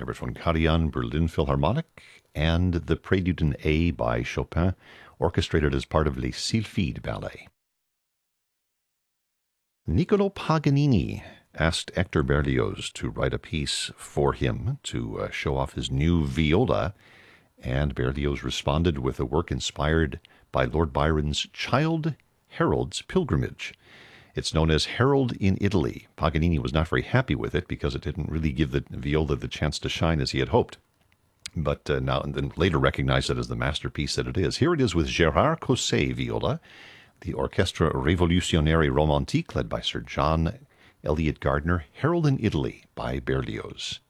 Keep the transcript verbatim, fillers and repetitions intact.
Albert von Karajan Berlin Philharmonic, and the Prelude in A by Chopin, orchestrated as part of Les Sylphides Ballet. Niccolò Paganini asked Hector Berlioz to write a piece for him to uh, show off his new viola, and Berlioz responded with a work inspired by Lord Byron's Childe Harold's Pilgrimage. It's known as Harold in Italy. Paganini was not very happy with it because it didn't really give the viola the chance to shine as he had hoped, but uh, now and then later recognized it as the masterpiece that it is. Here it is with Gérard Cosset viola, the Orchestra Révolutionnaire Romantique led by Sir John Eliot Gardner, Harold in Italy by Berlioz.